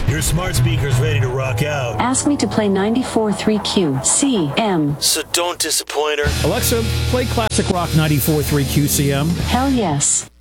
Your smart speaker's ready to rock out. Ask me to play 94.3 QCM. So don't disappoint her. Alexa, play classic rock 94.3 QCM. Hell yes.